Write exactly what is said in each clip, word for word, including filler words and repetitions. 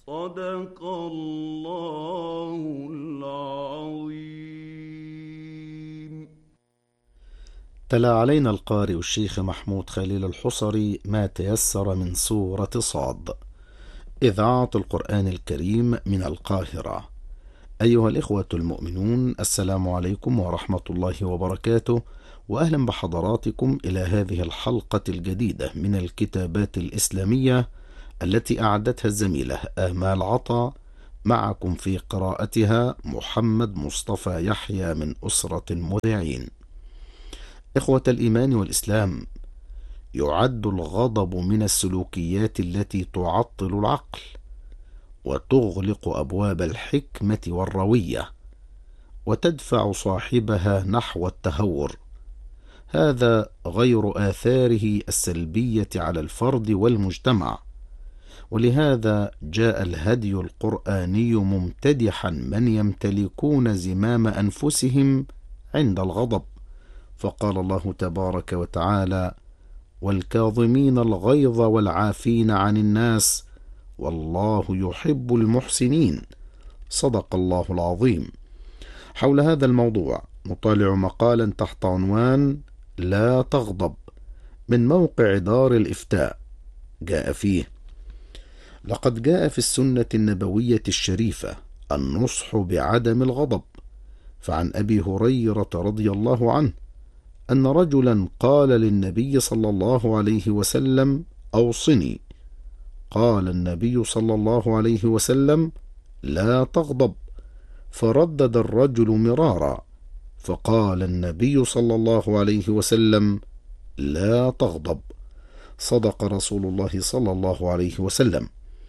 صدق الله العظيم. تلا علينا القارئ الشيخ محمود خليل الحصري ما تيسر من سورة صاد، إذاعة القرآن الكريم من القاهرة. أيها الإخوة المؤمنون، السلام عليكم ورحمة الله وبركاته، وأهلا بحضراتكم إلى هذه الحلقة الجديدة من الكتابات الإسلامية التي أعدتها الزميلة آمال عطا. معكم في قراءتها محمد مصطفى يحيى من أسرة المذيعين. إخوة الإيمان والإسلام، يعد الغضب من السلوكيات التي تعطل العقل وتغلق أبواب الحكمة والروية وتدفع صاحبها نحو التهور. هذا غير آثاره السلبية على الفرد والمجتمع، ولهذا جاء الهدي القرآني ممتدحا من يمتلكون زمام أنفسهم عند الغضب، فقال الله تبارك وتعالى: والكاظمين الغيظ والعافين عن الناس والله يحب المحسنين. صدق الله العظيم. حول هذا الموضوع نطالع مقالا تحت عنوان لا تغضب من موقع دار الإفتاء. جاء فيه: لقد جاء في السنة النبوية الشريفة النصح بعدم الغضب، فعن أبي هريرة رضي الله عنه أن رجلا قال للنبي صلى الله عليه وسلم: أوصني. قال النبي صلى الله عليه وسلم: لا تغضب. فردد الرجل مرارا، فقال النبي صلى الله عليه وسلم: لا تغضب. صدق رسول الله صلى الله عليه وسلم.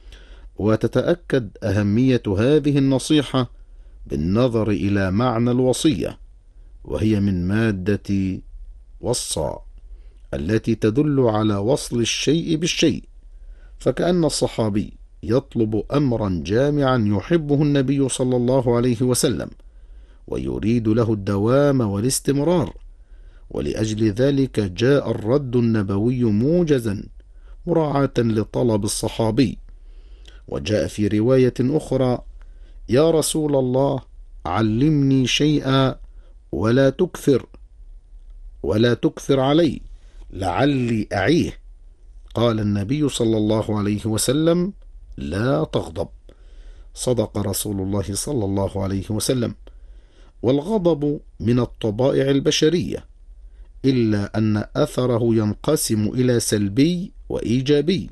وتتأكد أهمية هذه النصيحة بالنظر إلى معنى الوصية، وهي من مادة وصى التي تدل على وصل الشيء بالشيء، فكأن الصحابي يطلب أمرا جامعا يحبه النبي صلى الله عليه وسلم ويريد له الدوام والاستمرار، ولأجل ذلك جاء الرد النبوي موجزا مراعاة لطلب الصحابي. وجاء في رواية أخرى: يا رسول الله، علمني شيئا ولا تكثر ولا تكثر علي لعلي أعيه. قال النبي صلى الله عليه وسلم: لا تغضب. صدق رسول الله صلى الله عليه وسلم. والغضب من الطبائع البشرية، إلا أن أثره ينقسم إلى سلبي وإيجابي.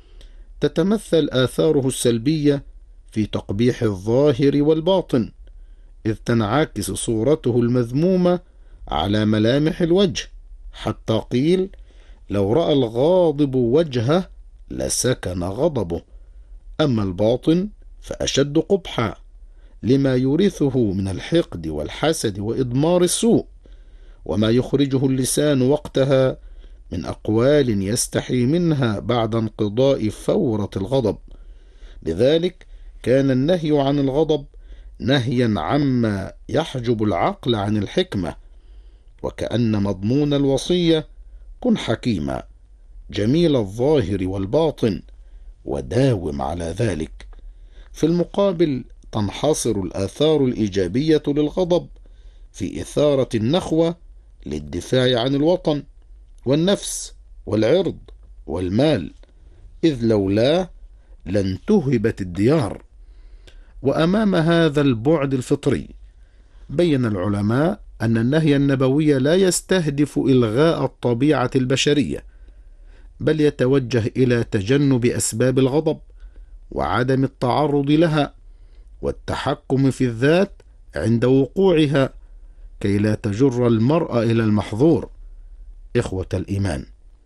تتمثل آثاره السلبية في تقبيح الظاهر والباطن، إذ تنعكس صورته المذمومة على ملامح الوجه، حتى قيل: لو رأى الغاضب وجهه لسكن غضبه. أما الباطن فأشد قبحا، لما يورثه من الحقد والحسد وإضمار السوء، وما يخرجه اللسان وقتها من أقوال يستحي منها بعد انقضاء فورة الغضب. لذلك كان النهي عن الغضب نهيا عما يحجب العقل عن الحكمة، وكأن مضمون الوصية: كن حكيما جميل الظاهر والباطن وداوم على ذلك. في المقابل تنحصر الآثار الإيجابية للغضب في إثارة النخوة للدفاع عن الوطن والنفس والعرض والمال، إذ لولاه لانتهبت الديار. وأمام هذا البعد الفطري بين العلماء أن النهي النبوي لا يستهدف إلغاء الطبيعة البشرية، بل يتوجه إلى تجنب أسباب الغضب وعدم التعرض لها والتحكم في الذات عند وقوعها، كي لا تجر المرء إلى المحظور. إخوة الإيمان،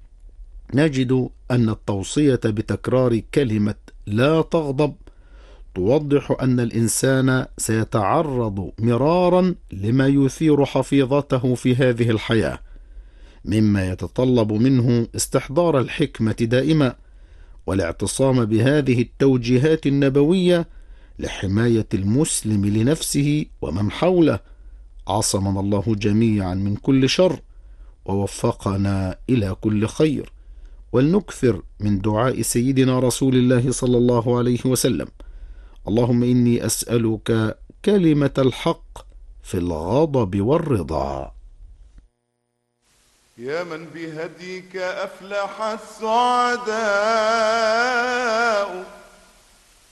نجد أن التوصية بتكرار كلمة لا تغضب توضح أن الإنسان سيتعرض مرارا لما يثير حفيظته في هذه الحياة، مما يتطلب منه استحضار الحكمة دائما والاعتصام بهذه التوجيهات النبوية لحماية المسلم لنفسه ومن حوله. عصمنا الله جميعا من كل شر ووفقنا إلى كل خير، ولنكثر من دعاء سيدنا رسول الله صلى الله عليه وسلم: اللهم إني أسألك كلمة الحق في الغضب والرضا. يا من بهديك أفلح السعداء